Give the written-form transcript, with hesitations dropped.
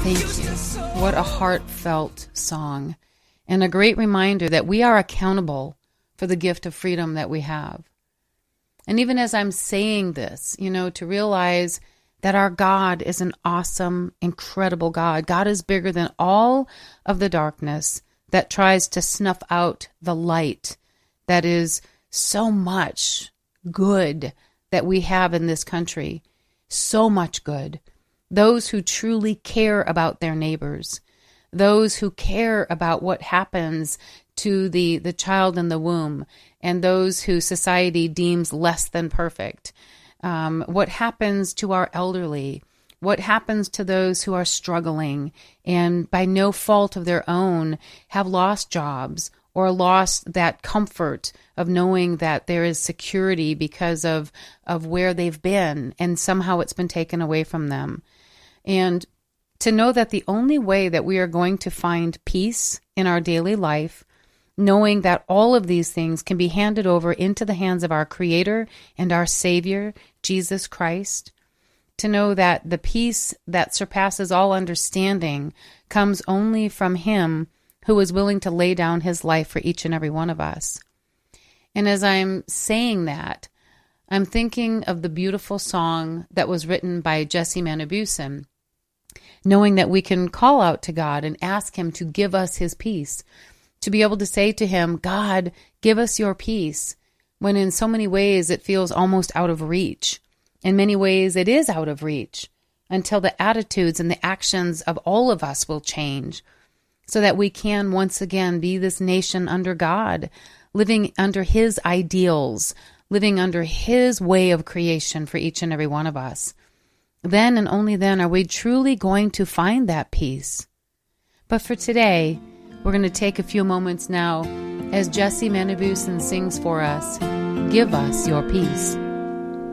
Thank you. What a heartfelt song, and a great reminder that we are accountable for the gift of freedom that we have. And even as I'm saying this, to realize that our God is an awesome, incredible God. God is bigger than all of the darkness that tries to snuff out the light that is so much good that we have in this country. So much good. Those who truly care about their neighbors. Those who care about what happens to the child in the womb, and those who society deems less than perfect. What happens to our elderly, what happens to those who are struggling and by no fault of their own have lost jobs or lost that comfort of knowing that there is security because of where they've been and somehow it's been taken away from them. And to know that the only way that we are going to find peace in our daily life, knowing that all of these things can be handed over into the hands of our Creator and our Savior, Jesus Christ, to know that the peace that surpasses all understanding comes only from Him who is willing to lay down His life for each and every one of us. And as I'm saying that, I'm thinking of the beautiful song that was written by Jesse Manibusan, knowing that we can call out to God and ask Him to give us His peace, to be able to say to Him, God, give us your peace, when in so many ways it feels almost out of reach. In many ways it is out of reach until the attitudes and the actions of all of us will change so that we can once again be this nation under God, living under His ideals, living under His way of creation for each and every one of us. Then and only then are we truly going to find that peace. But for today, we're going to take a few moments now as Jesse Manibusan sings for us, Give Us Your Peace.